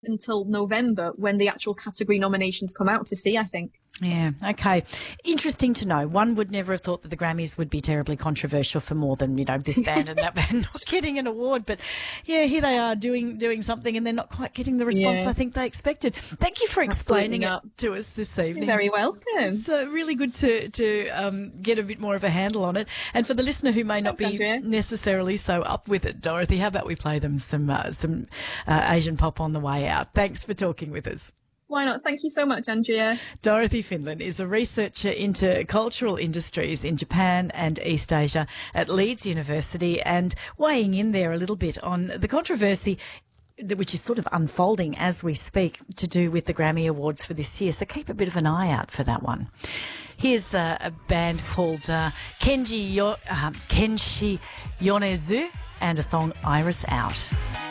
until November when the actual category nominations come out to see, I think. Yeah, okay. Interesting to know. One would never have thought that the Grammys would be terribly controversial for more than, this band and that band not getting an award. But, yeah, here they are doing something and they're not quite getting the response I think they expected. Thank you for explaining it to us this evening. You're very welcome. It's really good to get a bit more of a handle on it. And for the listener who may not be necessarily so up with it, Dorothy, how about we play them some Asian pop on the way out? Thanks for talking with us. Why not? Thank you so much, Andrea. Dorothy Finlan is a researcher into cultural industries in Japan and East Asia at Leeds University, and weighing in there a little bit on the controversy which is sort of unfolding as we speak to do with the Grammy Awards for this year. So keep a bit of an eye out for that one. Here's a band called Kenshi Yonezu and a song Iris Out.